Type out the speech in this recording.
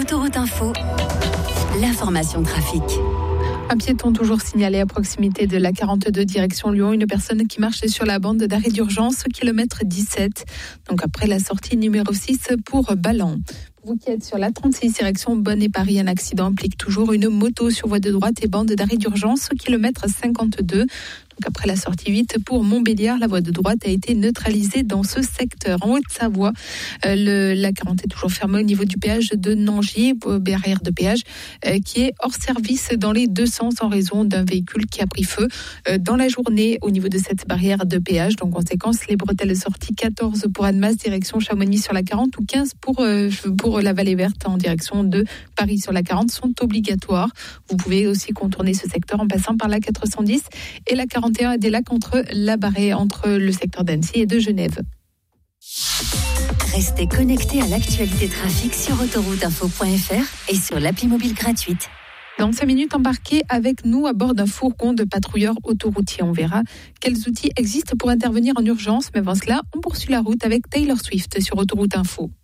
Autoroute Info, l'information trafic. Un piéton toujours signalé à proximité de la 42 direction Lyon. Une personne qui marche sur la bande d'arrêt d'urgence au kilomètre 17. Donc après la sortie numéro 6 pour Ballan. Pour vous qui êtes sur la 36 direction Bonne et Paris, un accident implique toujours une moto sur voie de droite et bande d'arrêt d'urgence au kilomètre 52. Donc après la sortie 8 pour Montbéliard, la voie de droite a été neutralisée dans ce secteur. En Haute-Savoie, la 40 est toujours fermée au niveau du péage de Nangy, barrière de péage qui est hors service dans les deux sens en raison d'un véhicule qui a pris feu dans la journée au niveau de cette barrière de péage. Donc, en conséquence, les bretelles sorties 14 pour Annemasse, direction Chamonix sur la 40 ou 15 pour la Vallée Verte en direction de Paris sur la 40 sont obligatoires. Vous pouvez aussi contourner ce secteur en passant par la 410 et la 41 à des lacs entre la Barrée, entre le secteur d'Annecy et de Genève. Restez connectés à l'actualité trafic sur autorouteinfo.fr et sur l'appli mobile gratuite. Dans 5 minutes, embarquez avec nous à bord d'un fourgon de patrouilleurs autoroutiers. On verra quels outils existent pour intervenir en urgence. Mais avant cela, on poursuit la route avec Taylor Swift sur Autoroute Info.